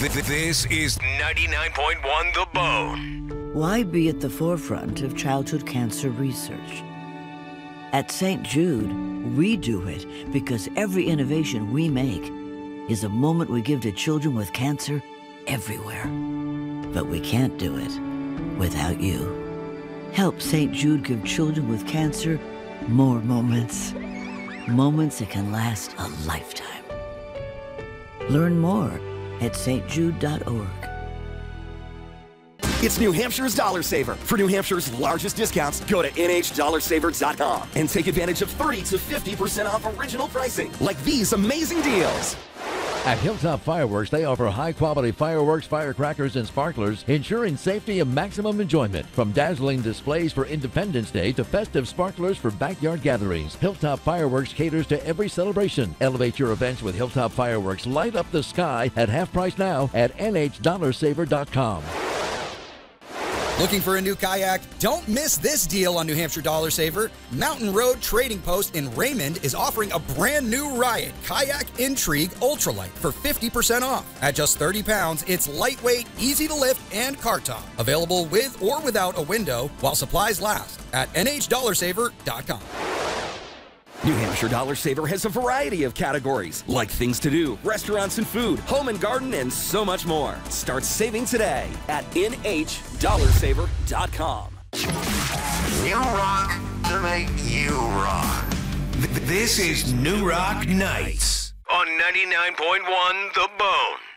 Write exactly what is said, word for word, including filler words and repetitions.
This is ninety-nine point one The Bone. Why be at the forefront of childhood cancer research? At Saint Jude, we do it because every innovation we make is a moment we give to children with cancer everywhere. But we can't do it without you. Help Saint Jude give children with cancer more moments. Moments that can last a lifetime. Learn more at s t jude dot org. It's New Hampshire's Dollar Saver. For New Hampshire's largest discounts, go to N H dollar saver dot com and take advantage of thirty to fifty percent off original pricing, like these amazing deals. At Hilltop Fireworks, they offer high-quality fireworks, firecrackers, and sparklers, ensuring safety and maximum enjoyment. From dazzling displays for Independence Day to festive sparklers for backyard gatherings, Hilltop Fireworks caters to every celebration. Elevate your events with Hilltop Fireworks. Light up the sky at half price now at N H dollar saver dot com. Looking for a new kayak? Don't miss this deal on New Hampshire Dollar Saver. Mountain Road Trading Post in Raymond is offering a brand new Riot Kayak Intrigue Ultralight for fifty percent off. At just thirty pounds, it's lightweight, easy to lift, and car top. Available with or without a window while supplies last at N H dollar saver dot com. New Hampshire Dollar Saver has a variety of categories, like things to do, restaurants and food, home and garden, and so much more. Start saving today at N H dollar saver dot com. New rock to make you rock. Th- This is New Rock Nights on ninety-nine point one The Bone.